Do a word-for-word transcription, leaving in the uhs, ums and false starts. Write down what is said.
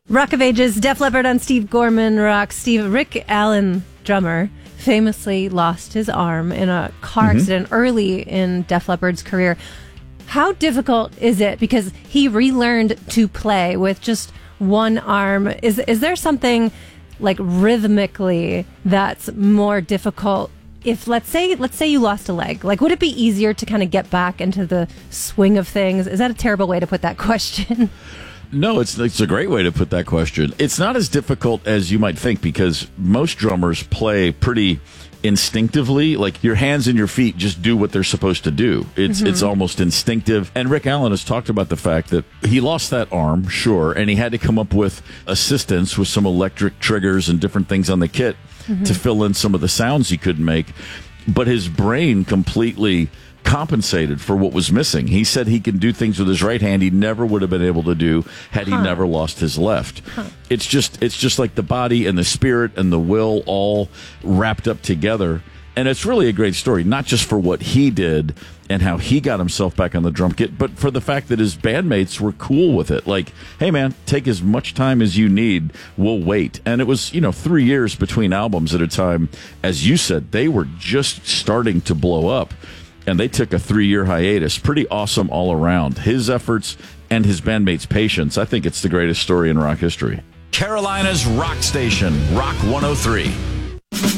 Rock of Ages, Def Leppard on Steve Gorman Rock. Steve, Rick Allen, drummer, famously lost his arm in a car mm-hmm. accident early in Def Leppard's career. How difficult is it? Because he relearned to play with just one arm. Is is there something like rhythmically that's more difficult? If let's say let's say you lost a leg, like would it be easier to kind of get back into the swing of things? Is that a terrible way to put that question? No, it's it's a great way to put that question. It's not as difficult as you might think because most drummers play pretty instinctively. Like your hands and your feet just do what they're supposed to do. It's mm-hmm. it's almost instinctive. And Rick Allen has talked about the fact that he lost that arm, sure, and he had to come up with assistance with some electric triggers and different things on the kit mm-hmm. to fill in some of the sounds he couldn't make. But his brain completely compensated for what was missing. He said he can do things with his right hand he never would have been able to do had huh. he never lost his left. Huh. It's just it's just like the body and the spirit and the will all wrapped up together. And it's really a great story, not just for what he did and how he got himself back on the drum kit, but for the fact that his bandmates were cool with it. Like, hey, man, take as much time as you need. We'll wait. And it was, you know, three years between albums at a time. As you said, they were just starting to blow up. And they took a three-year hiatus. Pretty awesome all around. His efforts and his bandmates' patience. I think it's the greatest story in rock history. Carolina's rock station, Rock one oh three.